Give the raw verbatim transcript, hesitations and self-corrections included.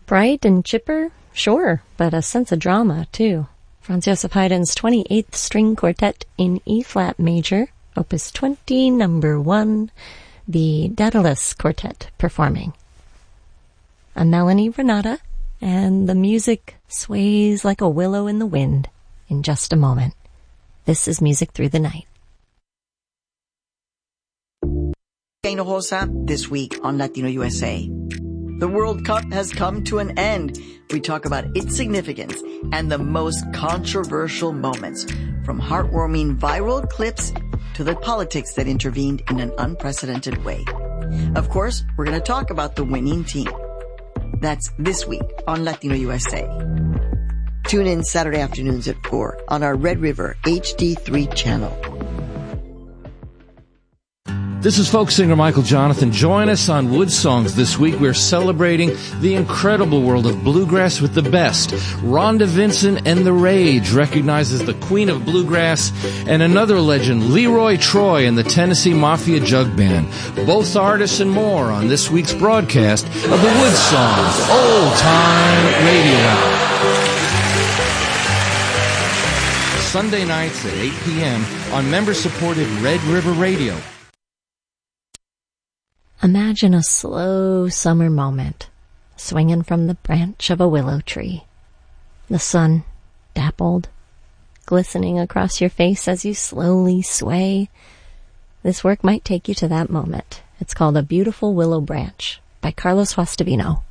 Bright and chipper? Sure, but a sense of drama, too. Franz Joseph Haydn's twenty-eighth String Quartet in E-flat major, Opus twenty, number one, the Daedalus Quartet performing. A Melanie Renata, and the music sways like a willow in the wind in just a moment. This is Music Through the Night. Hinojosa, this week on Latino U S A. The World Cup has come to an end. We talk about its significance and the most controversial moments, from heartwarming viral clips to the politics that intervened in an unprecedented way. Of course, we're going to talk about the winning team. That's this week on Latino U S A. Tune in Saturday afternoons at four on our Red River H D three channel. This is folk singer Michael Jonathan. Join us on Wood Songs this week. We're celebrating the incredible world of bluegrass with the best. Rhonda Vincent and the Rage recognizes the queen of bluegrass, and another legend, Leroy Troy and the Tennessee Mafia Jug Band. Both artists and more on this week's broadcast of the Wood Songs Old Time Radio Hour. Sunday nights at eight p.m. on member-supported Red River Radio. Imagine a slow summer moment, swinging from the branch of a willow tree. The sun, dappled, glistening across your face as you slowly sway. This work might take you to that moment. It's called A Beautiful Willow Branch by Carlos Guastavino.